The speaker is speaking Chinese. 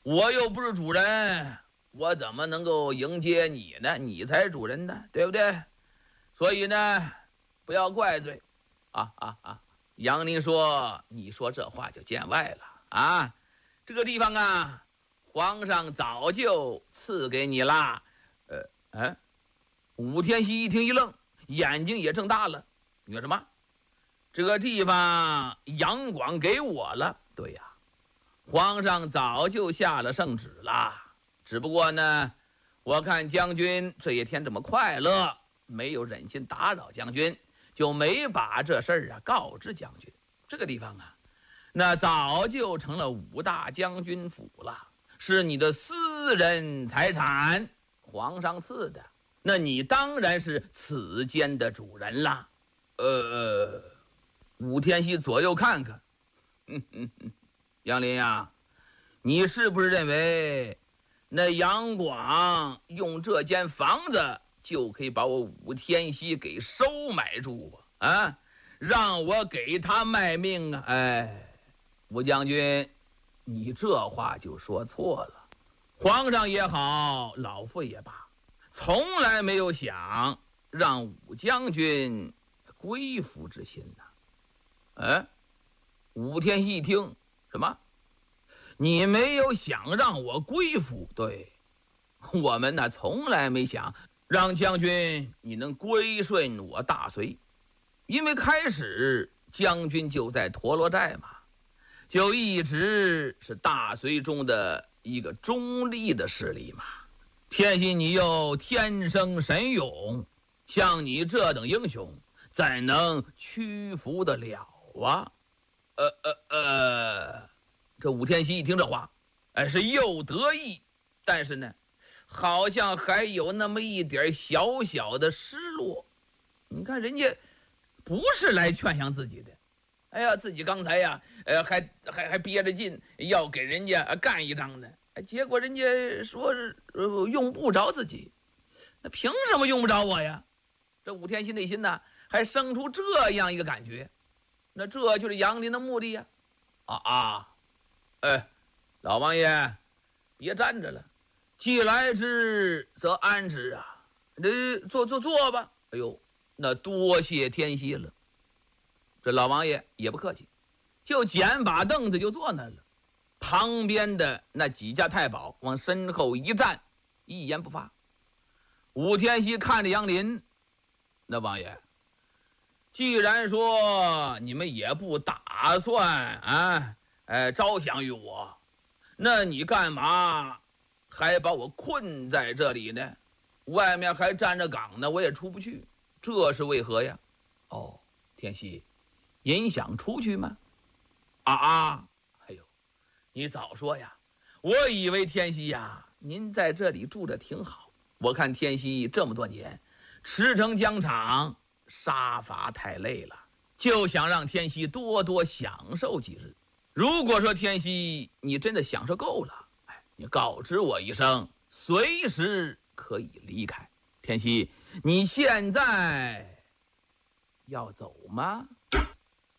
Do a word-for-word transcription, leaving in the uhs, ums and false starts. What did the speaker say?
我又不是主人，我怎么能够迎接你呢？你才是主人呢，对不对？所以呢，不要怪罪。啊啊啊！杨林说：“你说这话就见外了啊！这个地方啊，皇上早就赐给你啦。”呃，哎，武天锡一听一愣，眼睛也睁大了。你说什么？这个地方杨广给我了？对呀，皇上早就下了圣旨了。只不过呢，我看将军这一天这么快乐，没有忍心打扰将军，就没把这事儿啊告知将军。这个地方啊，那早就成了武大将军府了，是你的私人财产，皇上赐的，那你当然是此间的主人啦。呃，武天锡左右看看，哼哼哼，杨林呀，你是不是认为那杨广用这间房子就可以把我武天锡给收买住啊？啊，让我给他卖命啊！哎，武将军，你这话就说错了。皇上也好，老夫也罢，从来没有想让武将军归附之心呐。哎，武天锡一听，什么？你没有想让我归附？对，我们呢从来没想让将军你能归顺我大隋，因为开始将军就在陀螺寨嘛，就一直是大隋中的一个中立的势力嘛。天锡你又天生神勇，像你这等英雄怎能屈服得了啊？呃呃呃，这武天锡一听这话，哎，是又得意，但是呢，好像还有那么一点小小的失落。你看人家不是来劝降自己的，哎呀，自己刚才呀，呃，还还还憋着劲要给人家干一仗呢，结果人家说是、呃、用不着自己，那凭什么用不着我呀？这武天锡内心呢，还生出这样一个感觉，那这就是杨林的目的呀！啊啊，哎，老王爷，别站着了，既来之则安之啊！这坐坐坐吧。哎呦，那多谢天锡了。这老王爷也不客气，就捡把凳子就坐那了。旁边的那几家太保往身后一站，一言不发。武天锡看着杨林，那王爷，既然说你们也不打算啊，哎，招降于我，那你干嘛还把我困在这里呢？外面还站着岗呢，我也出不去，这是为何呀？哦，天锡，您想出去吗？啊啊！哎呦，你早说呀！我以为天锡呀，您在这里住着挺好。我看天锡这么多年，驰骋疆场，杀伐太累了，就想让天锡多多享受几日。如果说天锡你真的享受够了，哎，你告知我一声，随时可以离开。天锡，你现在要走吗？